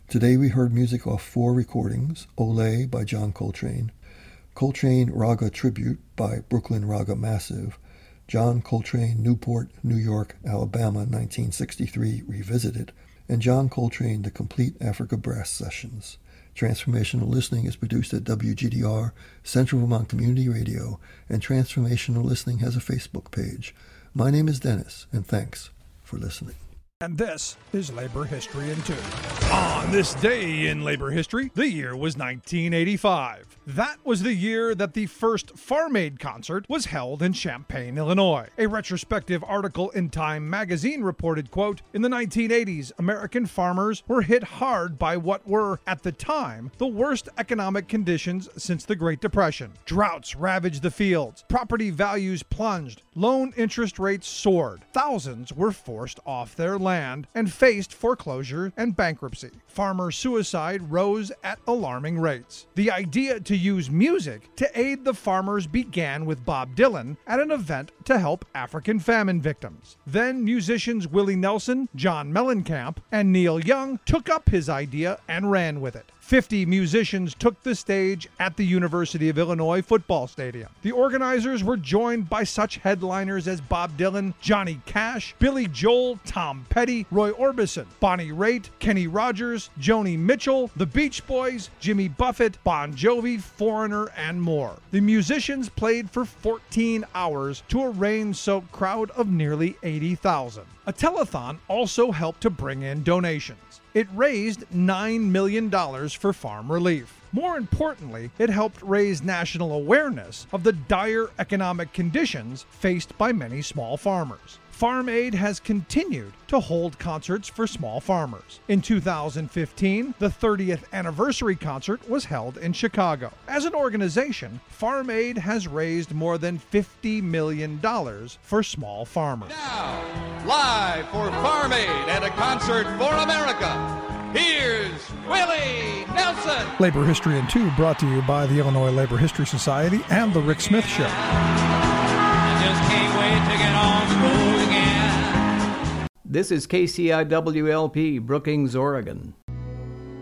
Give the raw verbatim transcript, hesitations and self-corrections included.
Today we heard music off four recordings: Ole by John Coltrane, Coltrane Raga Tribute by Brooklyn Raga Massive, John Coltrane Newport, New York, Alabama, nineteen sixty-three Revisited, and John Coltrane The Complete Africa Brass Sessions. Transformational Listening is produced at W G D R, Central Vermont Community Radio, and Transformational Listening has a Facebook page. My name is Dennis, and thanks for listening. And this is Labor History in Two. On this day in labor history, the year was nineteen eighty-five. That was the year that the first Farm Aid concert was held in Champaign, Illinois. A retrospective article in Time magazine reported, quote, "In the nineteen eighties, American farmers were hit hard by what were, at the time, the worst economic conditions since the Great Depression. Droughts ravaged the fields, property values plunged, loan interest rates soared, thousands were forced off their land and faced foreclosure and bankruptcy. Farmer suicide rose at alarming rates. The idea to use music to aid the farmers began with Bob Dylan at an event to help African famine victims. Then musicians Willie Nelson, John Mellencamp, and Neil Young took up his idea and ran with it. Fifty musicians took the stage at the University of Illinois football stadium. The organizers were joined by such headliners as Bob Dylan, Johnny Cash, Billy Joel, Tom Petty, Roy Orbison, Bonnie Raitt, Kenny Rogers, Joni Mitchell, the Beach Boys, Jimmy Buffett, Bon Jovi, Foreigner, and more. The musicians played for fourteen hours to a rain-soaked crowd of nearly eighty thousand. A telethon also helped to bring in donations. It raised nine million dollars for farm relief. More importantly, it helped raise national awareness of the dire economic conditions faced by many small farmers. Farm Aid has continued to hold concerts for small farmers. In two thousand fifteen, the thirtieth anniversary concert was held in Chicago. As an organization, Farm Aid has raised more than fifty million dollars for small farmers. Now, live for Farm Aid and a concert for America, here's Willie Nelson. Labor History in Two brought to you by the Illinois Labor History Society and The Rick Smith Show. I just can't wait to get on school again. This is K C I W L P, Brookings, Oregon.